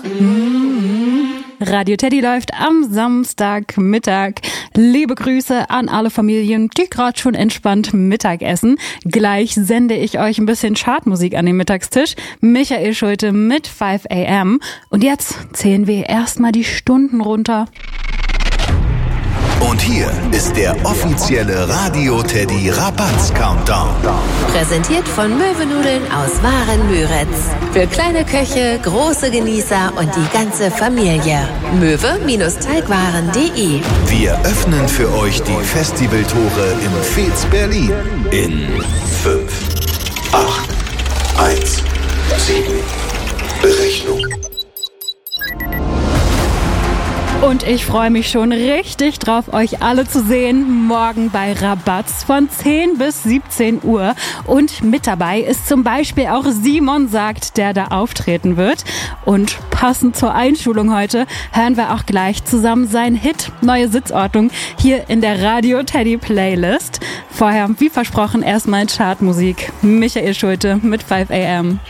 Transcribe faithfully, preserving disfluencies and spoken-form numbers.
Radio Teddy läuft am Samstagmittag. Liebe Grüße an alle Familien, die gerade schon entspannt Mittag essen. Gleich sende ich euch ein bisschen Chartmusik an den Mittagstisch. Michael Schulte mit five a m. Und jetzt zählen wir erstmal die Stunden runter. Und hier ist der offizielle Radio Teddy Rabatz Countdown. Präsentiert von Möwenudeln aus Waren-Müritz. Für kleine Köche, große Genießer und die ganze Familie. möwe-teigwaren punkt de. Wir öffnen für euch die Festivaltore im Fez Berlin. In fünf, acht, eins, sieben, Berechnung. Und ich freue mich schon richtig drauf, euch alle zu sehen, morgen bei Rabatz von zehn bis siebzehn Uhr. Und mit dabei ist zum Beispiel auch Simon Sagt, der da auftreten wird. Und passend zur Einschulung heute hören wir auch gleich zusammen seinen Hit Neue Sitzordnung hier in der Radio Teddy Playlist. Vorher, wie versprochen, erstmal Chartmusik. Michael Schulte mit five a m.